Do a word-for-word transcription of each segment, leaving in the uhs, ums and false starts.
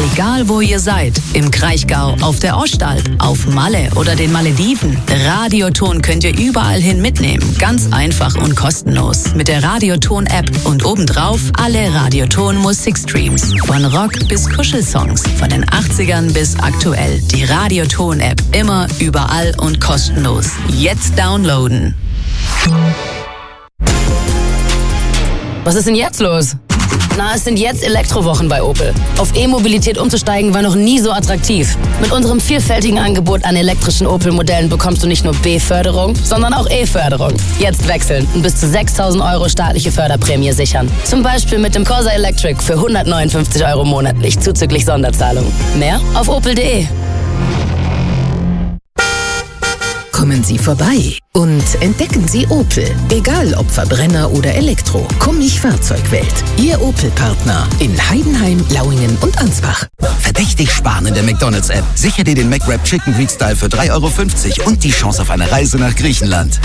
Egal wo ihr seid, im Kraichgau, auf der Ostalb, auf Malle oder den Malediven, Radioton könnt ihr überall hin mitnehmen. Ganz einfach und kostenlos. Mit der Radioton-App und obendrauf alle Radioton-Musikstreams. Von Rock bis Kuschelsongs, von den achtzigern bis aktuell. Die Radioton-App immer, überall und kostenlos. Jetzt downloaden. Was ist denn jetzt los? Na, es sind jetzt Elektrowochen bei Opel. Auf E-Mobilität umzusteigen war noch nie so attraktiv. Mit unserem vielfältigen Angebot an elektrischen Opel-Modellen bekommst du nicht nur B-Förderung, sondern auch E-Förderung. Jetzt wechseln und bis zu sechstausend Euro staatliche Förderprämie sichern. Zum Beispiel mit dem Corsa Electric für hundertneunundfünfzig Euro monatlich zuzüglich Sonderzahlung. Mehr auf opel punkt de. Kommen Sie vorbei und entdecken Sie Opel. Egal ob Verbrenner oder Elektro. Kummig Fahrzeugwelt. Ihr Opel-Partner in Heidenheim, Lauingen und Ansbach. Verdächtig sparen in der McDonald's-App. Sicher dir den McWrap Chicken Greek Style für drei Euro fünfzig und die Chance auf eine Reise nach Griechenland.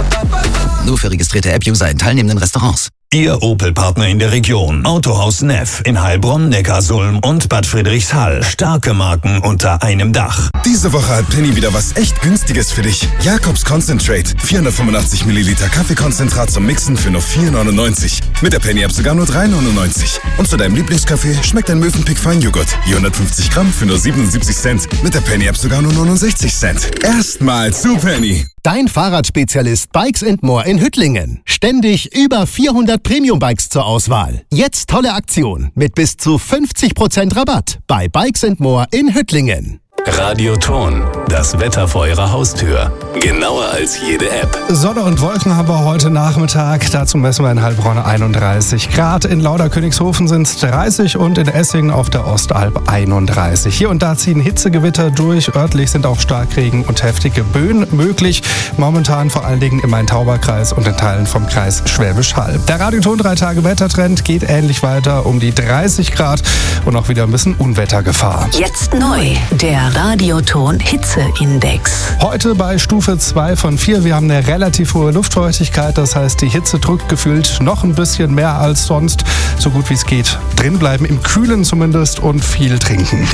Nur für registrierte App-User in teilnehmenden Restaurants. Ihr Opel-Partner in der Region. Autohaus Neff in Heilbronn, Neckarsulm und Bad Friedrichshall. Starke Marken unter einem Dach. Diese Woche hat Penny wieder was echt Günstiges für dich. Jakobs Concentrate. vierhundertfünfundachtzig Milliliter Kaffeekonzentrat zum Mixen für nur vier neunundneunzig. Mit der Penny-App sogar nur drei neunundneunzig. Und zu deinem Lieblingskaffee schmeckt ein Mövenpick Feinjoghurt. vierhundertfünfzig Gramm für nur siebenundsiebzig Cent. Mit der Penny-App sogar nur neunundsechzig Cent. Erstmal zu Penny. Dein Fahrradspezialist Bikes and More in Hüttlingen. Ständig über vierhundert Premium-Bikes zur Auswahl. Jetzt tolle Aktion mit bis zu fünfzig Prozent Rabatt bei Bikes and More in Hüttlingen. Radioton, das Wetter vor Ihrer Haustür. Genauer als jede App. Sonne und Wolken haben wir heute Nachmittag. Dazu messen wir in Heilbronn einunddreißig Grad. In Lauderkönigshofen sind es dreißig und in Essingen auf der Ostalb einunddreißig. Hier und da ziehen Hitzegewitter durch. Örtlich sind auch Starkregen und heftige Böen möglich. Momentan vor allen Dingen im Main-Tauber-Kreis und in Teilen vom Kreis Schwäbisch Hall. Der Radioton drei Tage Wettertrend geht ähnlich weiter um die dreißig Grad und auch wieder ein bisschen Unwettergefahr. Jetzt neu, der Radioton Hitzeindex. Heute bei Stufe zwei von vier. Wir haben eine relativ hohe Luftfeuchtigkeit. Das heißt, die Hitze drückt gefühlt noch ein bisschen mehr als sonst. So gut wie es geht. Drin bleiben, im Kühlen zumindest, und viel trinken.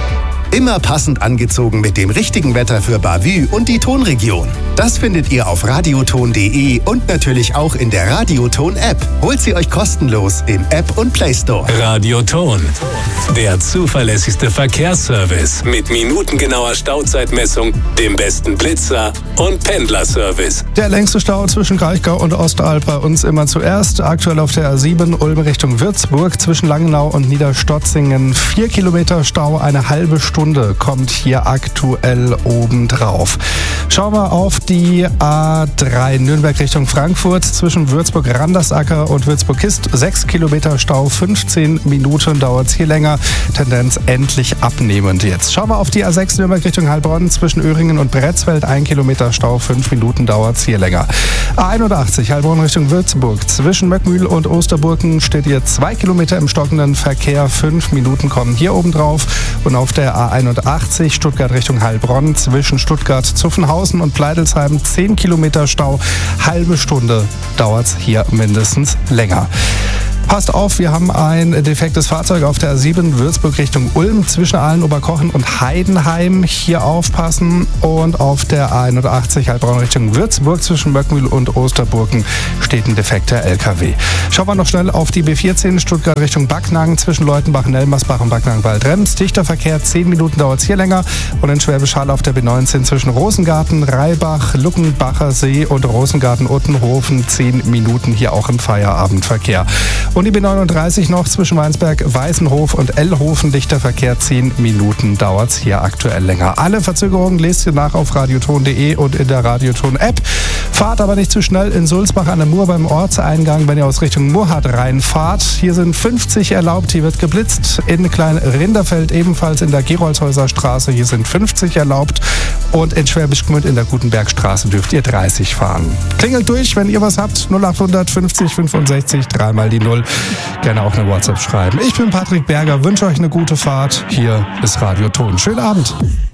Immer passend angezogen mit dem richtigen Wetter für Bavü und die Tonregion. Das findet ihr auf radioton punkt de und natürlich auch in der Radioton-App. Holt sie euch kostenlos im App und Play Store. Radioton, der zuverlässigste Verkehrsservice mit minutengenauer Stauzeitmessung, dem besten Blitzer und Pendlerservice. Der längste Stau zwischen Kraichgau und Ostalb bei uns immer zuerst. Aktuell auf der A sieben Ulm Richtung Würzburg zwischen Langenau und Niederstotzingen. Vier Kilometer Stau, eine halbe Stunde kommt hier aktuell obendrauf. Schauen wir auf die A drei Nürnberg Richtung Frankfurt zwischen Würzburg-Randersacker und Würzburg-Kist. Sechs Kilometer Stau, fünfzehn Minuten dauert es hier länger. Tendenz endlich abnehmend jetzt. Schauen wir auf die A sechs Nürnberg Richtung Heilbronn zwischen Öhringen und Bretzfeld. Ein Kilometer Stau, fünf Minuten dauert es hier länger. A einundachtzig Heilbronn Richtung Würzburg zwischen Möckmühl und Osterburgen steht hier zwei Kilometer im stockenden Verkehr. Fünf Minuten kommen hier obendrauf. Und auf der A einundachtzig Stuttgart Richtung Heilbronn zwischen Stuttgart, Zuffenhausen und Pleidelsheim zehn Kilometer Stau. Halbe Stunde dauert es hier mindestens länger. Passt auf, wir haben ein defektes Fahrzeug auf der A sieben Würzburg Richtung Ulm zwischen Ahlen-Oberkochen und Heidenheim. Hier aufpassen. Und auf der A einundachtzig Heilbronn Richtung Würzburg zwischen Möckmühl und Osterburgen steht ein defekter L K W. Schauen wir noch schnell auf die B vierzehn Stuttgart Richtung Backnang zwischen Leutenbach, Nelmersbach und Backnang-Waldrems. Dichter Verkehr, zehn Minuten dauert es hier länger. Und in Schwäbisch Hall auf der B neunzehn zwischen Rosengarten, Reibach, Luckenbacher See und Rosengarten-Uttenhofen. zehn Minuten hier auch im Feierabendverkehr. Und die B neununddreißig noch zwischen Weinsberg, Weißenhof und Ellhofen. Dichter Verkehr, zehn Minuten dauert es hier aktuell länger. Alle Verzögerungen lest ihr nach auf radioton punkt de und in der Radioton-App. Fahrt aber nicht zu schnell in Sulzbach an der Mur beim Ortseingang, wenn ihr aus Richtung Murrhardt reinfahrt. Hier sind fünfzig erlaubt, hier wird geblitzt. In Klein-Rinderfeld ebenfalls in der Gerolzhäuser Straße, hier sind fünfzig erlaubt. Und in Schwäbisch Gmünd in der Gutenbergstraße dürft ihr dreißig fahren. Klingelt durch, wenn ihr was habt. null achthundert fünfzig fünfundsechzig, dreimal die Null. Gerne auch eine WhatsApp schreiben. Ich bin Patrick Berger, wünsche euch eine gute Fahrt. Hier ist Radioton. Schönen Abend.